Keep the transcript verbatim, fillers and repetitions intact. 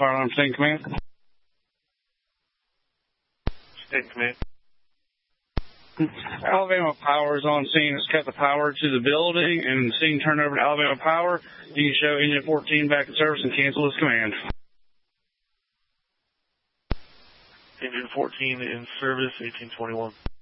Fire alarm, state command. State command. Alabama Power is on scene. It's cut the power to the building and scene turned over to Alabama Power. You can show engine fourteen back in service and cancel this command. Engine fourteen in service, eighteen twenty-one.